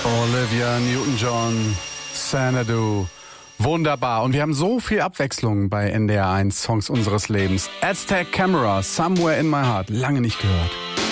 Olivia Newton-John, Xanadu. Wunderbar. Und wir haben so viel Abwechslung bei NDR1 Songs unseres Lebens. Aztec Camera, Somewhere in My Heart. Lange nicht gehört.